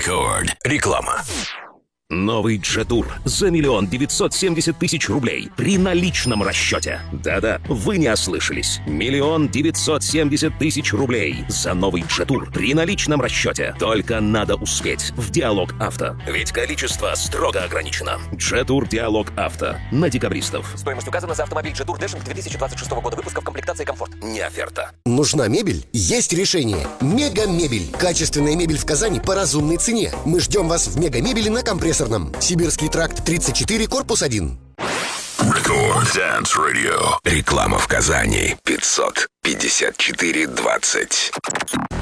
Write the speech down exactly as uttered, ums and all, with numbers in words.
Рекорд. Реклама. Новый Джетур за миллион девятьсот семьдесят тысяч рублей при наличном расчете. Да-да, вы не ослышались. Миллион девятьсот семьдесят тысяч рублей за новый Джетур при наличном расчете. Только надо успеть в Диалог Авто. Ведь количество строго ограничено. Джетур Диалог Авто. На декабристов. Стоимость указана за автомобиль Джетур Дэшинг две тысячи двадцать шестого года выпуска в комплектации «Комфорт». Не оферта. Нужна мебель? Есть решение. Мега Мебель. Качественная мебель в Казани по разумной цене. Мы ждем вас в Мега Мебели на Компрессорном. Сибирский тракт тридцать четыре, корпус один. Рекорд Dance Radio. Реклама в Казани. пятьсот пятьдесят четыре двадцать.